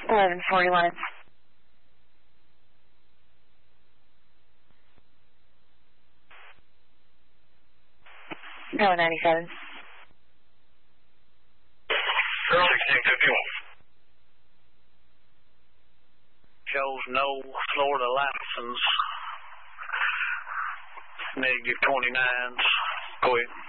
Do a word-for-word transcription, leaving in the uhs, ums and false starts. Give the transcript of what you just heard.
eleven forty-one. No, ninety-seven. sixteen fifty-one. Shows no Florida license. Negative twenty-nines. Go ahead.